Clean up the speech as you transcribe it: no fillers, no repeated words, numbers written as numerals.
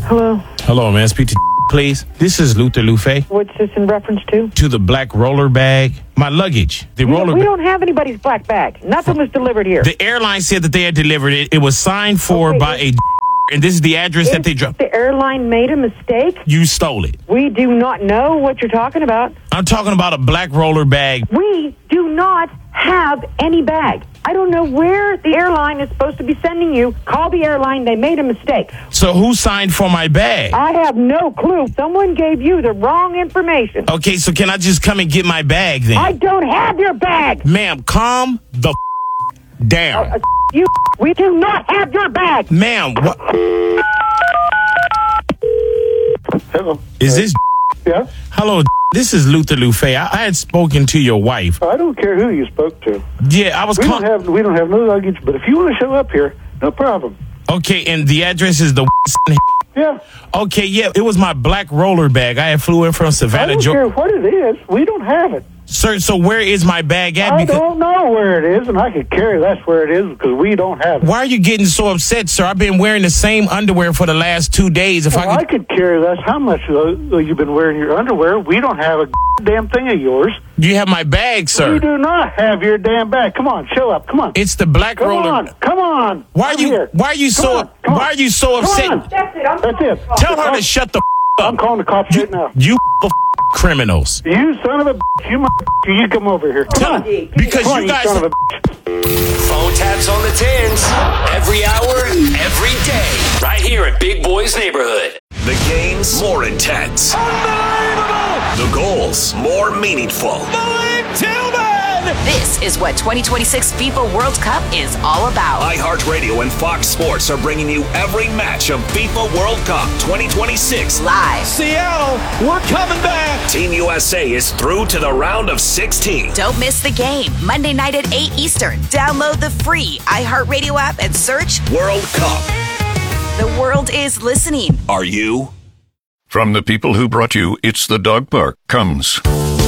Hello. Hello, man. Speak to please. This is Luther Lufe. What's this in reference to? To the black roller bag. My luggage. The roller We bag. don't have anybody's black bag. Nothing was delivered here. The airline said that they had delivered it. It was signed for Okay, by a and this is the address that they dropped. The airline made a mistake. You stole it. We do not know what you're talking about. I'm talking about a black roller bag. We do not have any bag. I don't know where the airline is supposed to be sending you. Call the airline. They made a mistake. So who signed for my bag? I have no clue. Someone gave you the wrong information. Okay, so can I just come and get my bag then? I don't have your bag. Ma'am, calm the down. We do not have your bag. Ma'am, what? Hello. Is this? Yeah? Hello, this is Luther Lufe. I had spoken to your wife. I don't care who you spoke to. Yeah, I was We calling. don't have no luggage, but if you want to show up here, no problem. Okay, and the address is the. Yeah. Okay, yeah, it was my black roller bag. I had flew in from I Savannah, don't Georgia. care what it is. We don't have it. Sir, so where is my bag at? I don't know where it is, and I could care less where it is because we don't have it. Why are you getting so upset, sir? I've been wearing the same underwear for the last 2 days. If Well, I I could, could care less how much you've been wearing your underwear. We don't have a damn thing of yours. you have my bag, sir. We do not have your damn bag. Come on, show up. Come on. It's the black Come roller. on. Come on. Why are I'm you? here. Why are you Come so? on, come on. Why are you so Come upset? on. That's it. That's it. Tell her to shut the up. I'm calling the cops right now. You criminals. You son of a you you come over here. Tell Come on. her because Come on, you guys. son of a Phone taps on the tins. Every hour, every day. Right here at Big Boy's Neighborhood. The games more intense. Unbelievable! The goals more meaningful. Malik Tillman! This is what 2026 FIFA World Cup is all about. iHeartRadio and Fox Sports are bringing you every match of FIFA World Cup 2026 Live. Seattle, we're coming back. Team USA is through to the round of 16. Don't miss the game. Monday night at 8 Eastern. Download the free iHeartRadio app and search World Cup. The world is listening. Are you? From the people who brought you It's the Dog Park comes